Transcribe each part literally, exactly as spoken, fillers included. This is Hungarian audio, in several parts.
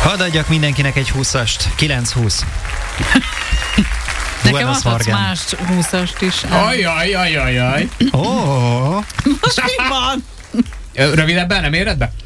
Hadd adjak mindenkinek egy húszast. kilenc húsz. Nekem adhatsz más húszast is. Ajajajajaj. Ó. Most mi van? Rövidebben nem éred be?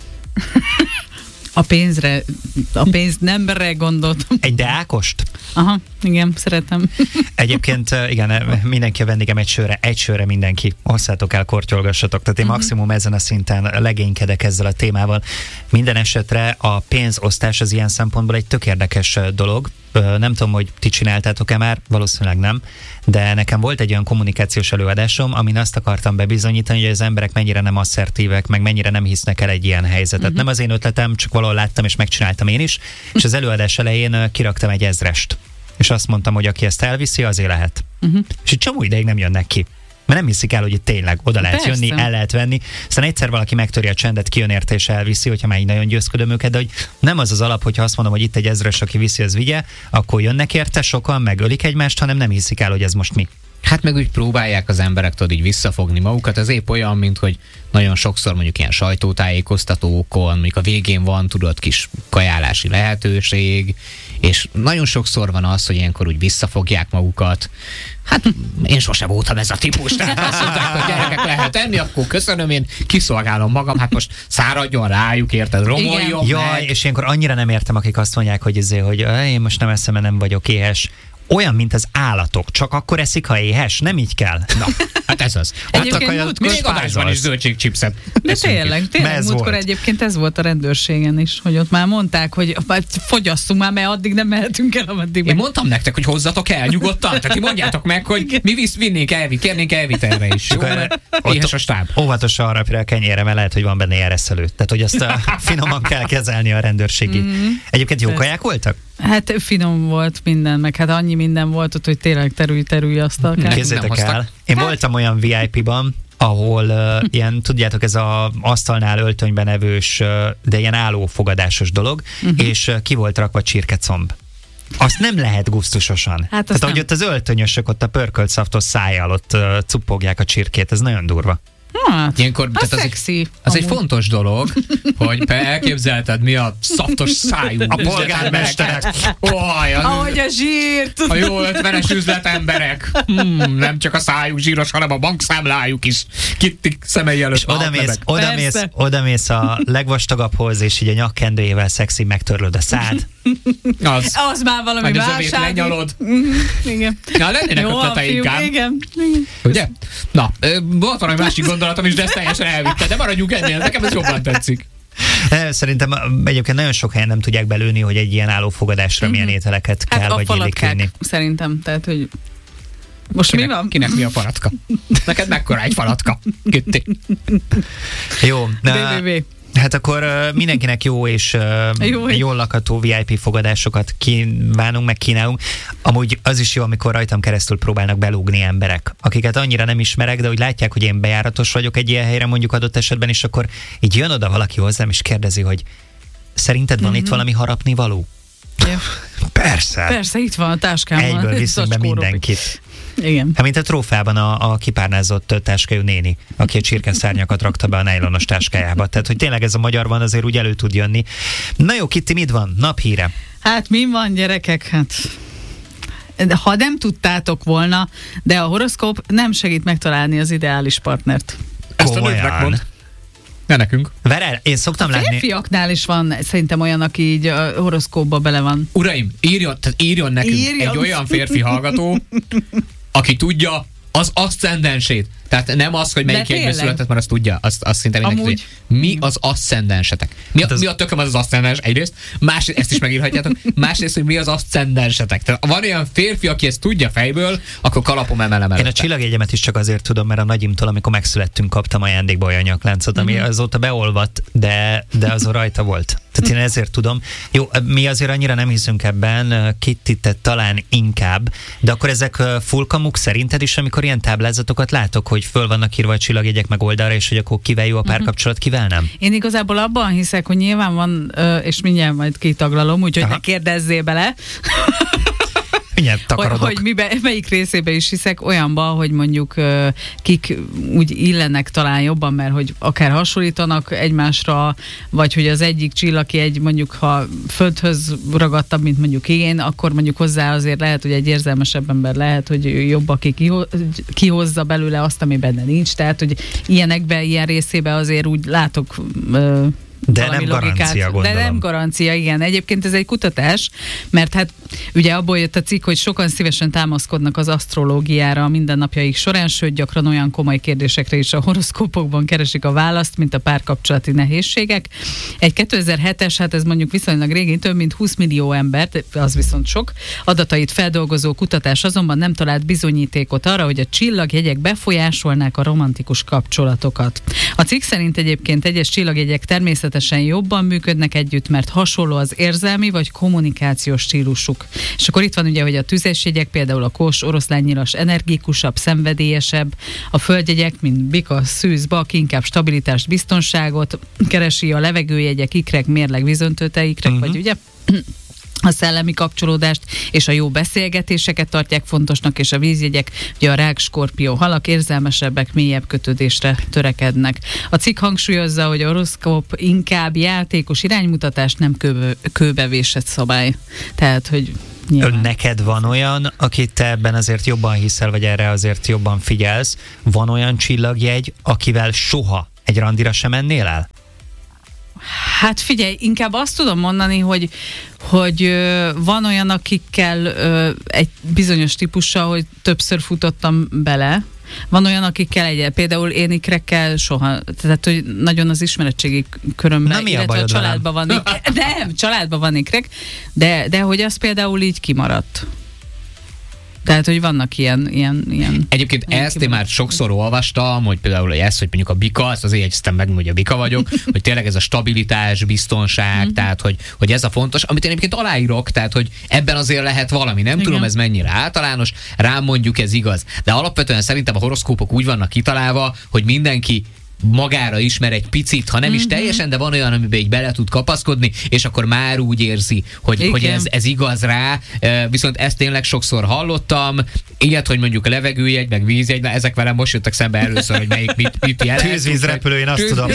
A pénzre, a pénz nemre gondoltam. Egy deákost? Aha, igen, szeretem. Egyébként igen, mindenki a vendégem egy sörre, egy sörre mindenki. Hosszátok el, kortyolgassatok. Tehát én uh-huh. maximum ezen a szinten legénykedek ezzel a témával. Minden esetre a pénzosztás az ilyen szempontból egy tök érdekes dolog. Nem tudom, hogy ti csináltátok-e már, valószínűleg nem, de nekem volt egy olyan kommunikációs előadásom, amin azt akartam bebizonyítani, hogy az emberek mennyire nem asszertívek, meg mennyire nem hisznek el egy ilyen helyzetet. Uh-huh. Nem az én ötletem, csak valahol láttam és megcsináltam én is, és az előadás elején kiraktam egy ezrest. És azt mondtam, hogy aki ezt elviszi, azért lehet. Uh-huh. És egy csomó ideig nem jönnek ki. Mert nem hiszik el, hogy itt tényleg oda lehet Persze. jönni, el lehet venni. Aztán egyszer valaki megtöri a csendet, kijön érte és elviszi, hogyha már így nagyon győzködöm őket, de hogy nem az az alap, hogyha azt mondom, hogy itt egy ezres, aki viszi, az vigye, akkor jönnek érte sokan, meg ölik egymást, hanem nem hiszik el, hogy ez most mi. Hát meg úgy próbálják az emberek tudod így visszafogni magukat, ez épp olyan, mint hogy nagyon sokszor mondjuk ilyen sajtótájékoztatókon, mondjuk a végén van tudod kis kajálási lehetőség, és nagyon sokszor van az, hogy ilyenkor úgy visszafogják magukat. Hát én sose voltam ez a típus, tehát azt mondták, hogy gyerekek lehet enni, akkor köszönöm, én kiszolgálom magam, hát most száradjon rájuk, érted, romoljon Jaj, meg. és ilyenkor annyira nem értem, akik azt mondják, hogy, ezért, hogy én most nem eszem, mert nem vagyok éhes. Olyan, mint az állatok, csak akkor eszik, ha éhes, nem így kell. Na, hát ez az. Egyébként még adásban is zöldségchipset. De tényleg, tényleg múltkor egyébként ez volt a rendőrségen is, hogy ott már mondták, hogy fogyasszunk már, mert addig nem mehetünk el, ameddig. Én mondtam nektek, hogy hozzatok el nyugodtan, tehát ti mondjátok meg, hogy igen. mi visz, vinnénk elvi, kérnénk elvitelre is. Jó, mert éhes a stáb. Óvatosan arra a kenyére, mert lehet, hogy van benne ereszelő. Tehát, hogy azt a finoman kell kezelni a rendőrségi. Mm-hmm. Egyébként jó kaják voltak? Hát finom volt minden, meg hát annyi minden volt ott, hogy tényleg terülj, terülj asztal kell. Képzeljétek el, én hát. voltam olyan vé i pé-ban, ahol uh, ilyen, tudjátok, ez az asztalnál öltönyben evős, uh, de ilyen állófogadásos dolog, uh-huh. és uh, ki volt rakva csirkecomb. Azt nem lehet gusztusosan. Hát Tehát ahogy ott az öltönyösök ott a pörkölt szaftos szájjal ott uh, cuppogják a csirkét, ez nagyon durva. Hát, ilyenkor, az szexi. Az egy fontos dolog, hogy elképzelted, mi a szaftos szájú a polgármesterek. Oly, az ahogy a zsírt. A jó ötvenes üzletemberek. Hmm, nem csak a szájuk zsíros, hanem a bankszámlájuk is. Kittik szemei előtt. És odamész, odamész, odamész a legvastagabbhoz, és így a nyakkendőjével szexi megtörlöd a szád. Az, az már valami válság. Majd lenyalod. Igen. Na, lennének ötlete inkább. Igen. Igen. Ugye? Na, volt valami másik gondolatom is, de ezt teljesen elvitte. De maradjunk ennél, nekem ez jobban tetszik. Szerintem egyébként nagyon sok helyen nem tudják belőni, hogy egy ilyen állófogadásra mm-hmm. milyen ételeket kell, hát vagy illik vinni. Szerintem, tehát, hogy most kinek, mi van? Kinek mi a falatka? Neked mekkora egy falatka? Kütti. Jó. bé bé bé. Hát akkor uh, mindenkinek jó és uh, jó, jól lakható vé i pé fogadásokat kívánunk, meg kínálunk. Amúgy az is jó, amikor rajtam keresztül próbálnak belúgni emberek, akiket annyira nem ismerek, de úgy látják, hogy én bejáratos vagyok egy ilyen helyre, mondjuk adott esetben, és akkor így jön oda valaki hozzám, és kérdezi, hogy szerinted van mm-hmm. itt valami harapni való? Ja. Persze. Persze, itt van a táskámban. Egyből viszünk be mindenkit. Igen. Hát mint a trófeában a, a kipárnázott táskájú néni, aki a csirkeszárnyakat rakta be a nejlonos táskájába. Tehát, hogy tényleg ez a magyarban azért úgy elő tud jönni. Na jó, Kitti, mit van? Naphíre. Hát mi van, gyerekek? Hát ha nem tudtátok volna, de a horoszkóp nem segít megtalálni az ideális partnert. Ezt a nőknek mond. Ne nekünk. Verel, én szoktam a látni. A férfiaknál is van szerintem olyan, aki így a horoszkópba bele van. Uraim, írjon, tehát írjon nekünk írjon. egy olyan férfi hallgató, aki tudja az aszcendensét. Tehát nem az, hogy melyik évben született, mert azt tudja. Azt, azt szinte mindenki. Mi az aszcendensetek? Mi a, hát az... mi a tököm az az aszcendens? Egyrészt. Másrészt, ezt is megírhatjátok. Másrészt, hogy mi az aszcendensetek. Tehát van olyan férfi, aki ezt tudja fejből, akkor kalapom emelem előtte. Én a csillagjegyemet is csak azért tudom, mert a nagyimtól, amikor megszülettünk, kaptam ajándékba olyan nyakláncot, ami mm-hmm. azóta beolvadt, de, de azon rajta volt. Tehát én ezért tudom. Jó, mi azért annyira nem hiszünk ebben, Kittit talán inkább, de akkor ezek fullkamuk szerinted is, amikor ilyen táblázatokat látok, hogy föl vannak írva a csillagjegyek meg oldalra, és hogy akkor kivel jó a párkapcsolat, kivel nem? Én igazából abban hiszek, hogy nyilván van, és mindjárt majd kitaglalom, úgyhogy ne kérdezzél bele. Mindjárt takarodok. Hogy, hogy mibe, melyik részébe is hiszek, olyanba, hogy mondjuk uh, kik úgy illenek talán jobban, mert hogy akár hasonlítanak egymásra, vagy hogy az egyik csillagi egy mondjuk, ha földhöz ragadtabb, mint mondjuk én, akkor mondjuk hozzá azért lehet, hogy egy érzelmesebb ember lehet, hogy jobb, aki kihozza belőle azt, ami benne nincs. Tehát, hogy ilyenekben, ilyen részébe azért úgy látok uh, De nem logikát, garancia, gondolom. De nem garancia, igen. Egyébként ez egy kutatás, mert hát ugye abból jött a cikk, hogy sokan szívesen támaszkodnak az asztrológiára a mindennapjaik során, sőt gyakran olyan komoly kérdésekre is a horoszkópokban keresik a választ, mint a párkapcsolati nehézségek. Egy kétezer-hetes, hát ez mondjuk viszonylag régi, több mint húsz millió ember, az viszont sok, adatait feldolgozó kutatás azonban nem talált bizonyítékot arra, hogy a csillagjegyek befolyásolnák a romantikus kapcsolatokat. A cikk szerint egyébként egyes csillagjegyek természetesen jobban működnek együtt, mert hasonló az érzelmi vagy kommunikációs stílusuk. És akkor itt van ugye, hogy a tüzes jegyek, például a kós, oroszlányilas energikusabb, szenvedélyesebb, a földjegyek, mint bika, szűz, bak, inkább stabilitást, biztonságot keresi, a levegőjegyek, ikrek, mérleg, vízöntőte ikrek, uh-huh. vagy ugye a szellemi kapcsolódást és a jó beszélgetéseket tartják fontosnak, és a vízjegyek, ugye a rák, skorpió, halak érzelmesebbek, mélyebb kötődésre törekednek. A cikk hangsúlyozza, hogy a horoszkóp inkább játékos iránymutatást, nem kőbe, kőbevésett szabály. Tehát, hogy nyilván. Neked van olyan, akit te ebben azért jobban hiszel, vagy erre azért jobban figyelsz, van olyan csillagjegy, akivel soha egy randira sem mennél el? Hát figyelj, inkább azt tudom mondani, hogy, hogy ö, van olyan, akikkel ö, egy bizonyos típussal, hogy többször futottam bele. Van olyan, akikkel egy, például én ikrekkel soha, tehát hogy nagyon az ismeretségi körömben, illetve a családban van ikrek. Nem, családban van ikrek, de, de hogy az például így kimaradt. Tehát, hogy vannak ilyen... ilyen, ilyen Egyébként ilyen ezt kimaradt. Én már sokszor olvastam, hogy például ez, hogy mondjuk a bika, azt azért jegyeztem meg, hogy a bika vagyok, hogy tényleg ez a stabilitás, biztonság, mm-hmm. tehát, hogy, hogy ez a fontos, amit én egyébként aláírok, tehát, hogy ebben azért lehet valami. Nem Igen. tudom, ez mennyire általános, rám mondjuk ez igaz. De alapvetően szerintem a horoszkópok úgy vannak kitalálva, hogy mindenki magára ismer egy picit, ha nem mm-hmm. is teljesen, de van olyan, amiben így bele tud kapaszkodni, és akkor már úgy érzi, hogy, hogy ez, ez igaz rá. Viszont ezt tényleg sokszor hallottam. Ilyet, hogy mondjuk a levegőjegy, meg vízjegy, na ezek velem most jöttek szembe először, hogy melyik mit, mit jelent. Tűzvízrepülő, én azt tudom.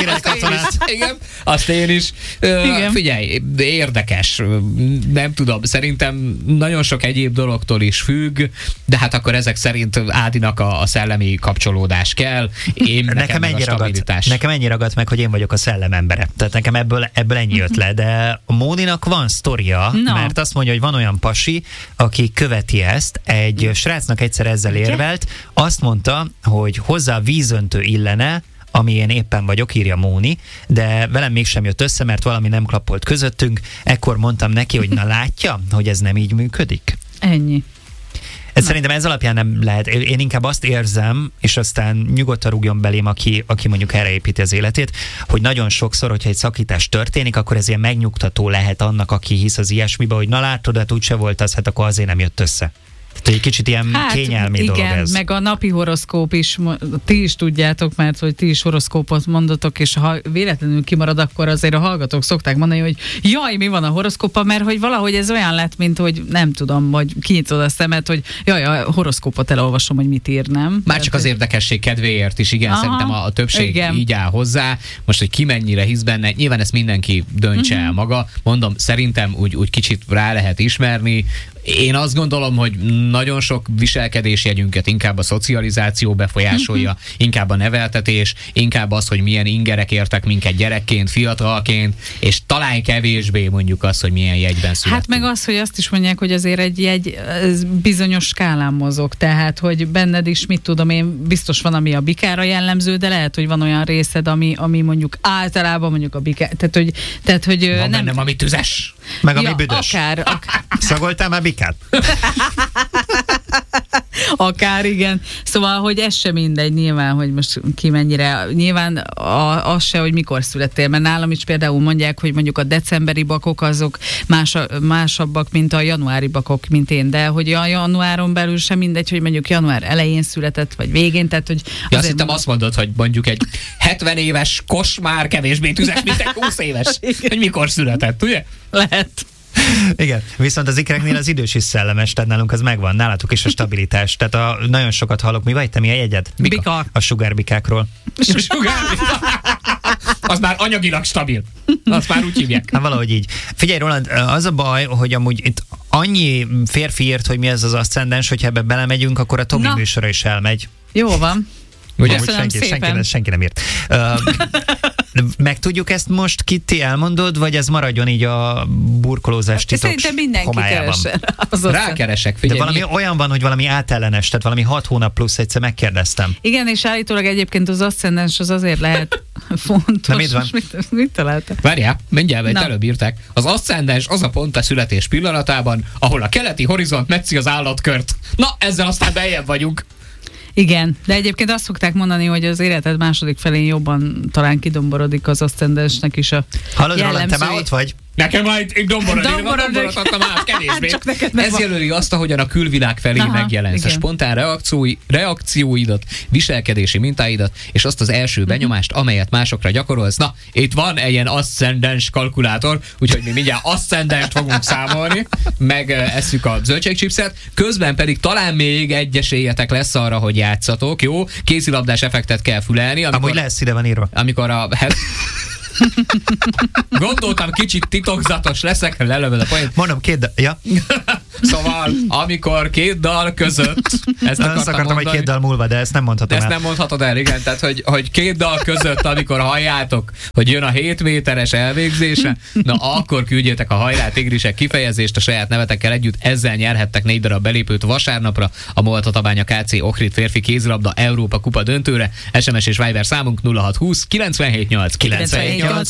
Igen, azt én is. Igen. Figyelj, érdekes. Nem tudom, szerintem nagyon sok egyéb dologtól is függ, de hát akkor ezek szerint Ádinak a, a szellemi kapcsolódás kell. Én nekem ennyi ragadt, nekem ennyi ragadt meg, hogy én vagyok a szellemembere. Tehát nekem ebből, ebből ennyi jött le, de a Móninak van sztoria, no. mert azt mondja, hogy van olyan pasi, aki követi ezt, egy srácnak egyszer ezzel érvelt, azt mondta, hogy hozzá vízöntő illene, ami én éppen vagyok, írja Móni, de velem mégsem jött össze, mert valami nem klappolt közöttünk, ekkor mondtam neki, hogy na látja, hogy ez nem így működik. Ennyi. Ez szerintem ez alapján nem lehet. Én inkább azt érzem, és aztán nyugodtan rúgjon belém, aki, aki mondjuk erre építi az életét, hogy nagyon sokszor, hogyha egy szakítás történik, akkor ez ilyen megnyugtató lehet annak, aki hisz az ilyesmibe, hogy na látod, hát úgyse volt az, hát akkor azért nem jött össze. Tehát egy kicsit ilyen hát, kényelmi igen, dolog ez. Meg a napi horoszkóp is, ti is tudjátok, mert hogy ti is horoszkópot mondotok, és ha véletlenül kimarad, akkor azért a hallgatók szokták mondani, hogy jaj, mi van a horoszkópa, mert hogy valahogy ez olyan lett, mint hogy nem tudom, vagy kinyitod a szemet, hogy jaj, a horoszkópot elolvasom, hogy mit ír, nem? Már csak az érdekesség kedvéért is, igen, Aha, szerintem a, a többség igen. így áll hozzá. Most, hogy ki mennyire hisz benne, nyilván ezt mindenki döntse uh-huh. el maga. Mondom, szerintem úgy, úgy kicsit rá lehet ismerni. Én azt gondolom, hogy nagyon sok viselkedésjegyünket inkább a szocializáció befolyásolja, uh-huh. inkább a neveltetés, inkább az, hogy milyen ingerek értek minket gyerekként, fiatalként, és talán kevésbé mondjuk az, hogy milyen jegyben születünk. Hát meg az, hogy azt is mondják, hogy azért egy jegy bizonyos skálán mozog, tehát, hogy benned is, mit tudom én, biztos van, ami a bikára jellemző, de lehet, hogy van olyan részed, ami, ami mondjuk általában mondjuk a bikára, tehát, hogy, tehát, hogy van nem... bennem, ami tüzes. Meg ami ja, büdös. Akár, akár. Szagoltál már bikát? Akár, igen. Szóval, hogy ez sem mindegy, nyilván, hogy most ki mennyire, nyilván a, az se, hogy mikor születtél, mert nálam is például mondják, hogy mondjuk a decemberi bakok azok más, másabbak, mint a januári bakok, mint én, de hogy a januáron belül sem mindegy, hogy mondjuk január elején született, vagy végén, tehát, hogy... Ja, azt hittem azt mondod, hogy mondjuk egy hetven éves kos már kevésbé tüzes, mint egy húsz éves. Hogy mikor született, ugye? Lehet. Igen, viszont az ikreknél az idős is szellemes, tehát nálunk az megvan, nálatok is a stabilitás. Tehát a, nagyon sokat hallok, mi vagy, te mi a jegyed? Bika. A sugárbikákról. Sugárbika. Az már anyagilag stabil. Azt már úgy hívják. Hát valahogy így. Figyelj, Roland, az a baj, hogy amúgy itt annyi férfi írt, hogy mi ez az aszcendens, hogyha ebbe belemegyünk, akkor a Tomi Na. műsora is elmegy. Jó van. Ugye? Köszönöm Senki, szépen. senki, senki nem írt. Uh, meg tudjuk ezt most, Kitty, elmondod, vagy ez maradjon így a burkolózás titok Szerintem mindenki homályában? keresse. Az Rákeresek, De figyelj. valami mi- olyan van, hogy valami átellenes, tehát valami hat hónap plusz, egyszer megkérdeztem. Igen, és állítólag egyébként az aszcendens az azért lehet fontos. Na, mit van? Mit, mit találtál? Várjál, mindjárt, mert Na. előbb írták. Az aszcendens az a pont a születés pillanatában, ahol a keleti horizont metszi az állatkört. Na, ezzel aztán beljebb vagyunk. Igen, de egyébként azt szokták mondani, hogy az életed második felén jobban talán kidomborodik az aszcendensnek is a Hallod, Roland, te jellemzői. már ott vagy? Nekem már itt domborodik, Domborodik. domborot adtam át, kevésbé. Csak neked meg Ez van. jelöli azt, ahogyan a külvilág felé Aha, megjelensz. A igen. spontán reakciói, reakcióidat, viselkedési mintáidat, és azt az első benyomást, amelyet másokra gyakorolsz. Na, itt van egy ilyen aszcendens kalkulátor, úgyhogy mi mindjárt aszcendenst fogunk számolni, meg uh, esszük a zöldségchipset, közben pedig talán még egy esélyetek lesz arra, hogy játszatok, jó? Kézilabdás effektet kell fülelni, amikor, Amúgy lesz, ide van írva. amikor a... Hát, gondoltam, kicsit titokzatos leszek, lelövöd a poént. Mondom, két da- ja. Szóval, amikor két dal között, ezt Azt akartam, akartam, hogy mondani, két dal múlva, de ezt nem de mondhatom ezt el. nem mondhatod el, igen, tehát, hogy, hogy két dal között, amikor halljátok, hogy jön a hét méteres elvégzése, na akkor küldjétek a hajrá tigrisek kifejezést a saját nevetekkel együtt, ezzel nyerhettek négy darab belépőt vasárnapra a Molta Tabánya ká cé Ohrid férfi kézilabda Európa kupa döntőre. es em es és Viber számunk nulla hat húsz kilencvenhét nyolc kilencvenhét nyolc.